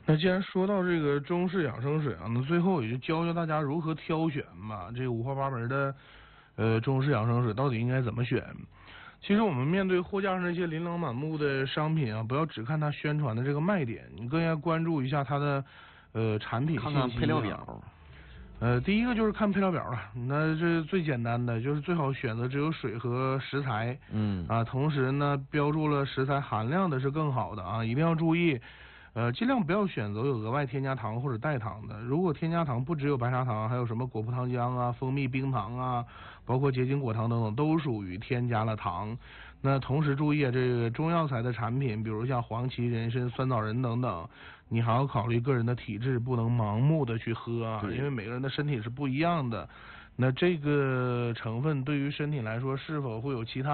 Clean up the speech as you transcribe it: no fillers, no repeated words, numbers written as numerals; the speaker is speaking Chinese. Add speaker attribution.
Speaker 1: 那既然说到这个中式养生水啊，那最后也就教教大家如何挑选吧。这个五花八门的，中式养生水到底应该怎么选？其实我们面对货架上那些琳琅满目的商品啊，不要只看它宣传的这个卖点，你更应该关注一下它的产品信息啊。
Speaker 2: 看看配料表。
Speaker 1: 第一个就是看配料表了，那这最简单的就是最好选择只有水和食材，同时呢标注了食材含量的是更好的啊，一定要注意，尽量不要选择有额外添加糖或者代糖的。如果添加糖不只有白砂糖，还有什么果葡糖浆啊、蜂蜜冰糖啊，包括结晶果糖等等，都属于添加了糖。那同时注意啊，这个中药材的产品，比如像黄芪、人参、酸枣仁等等，你还要考虑个人的体质，不能盲目的去喝啊，因为每个人的身体是不一样的。那这个成分对于身体来说是否会有其他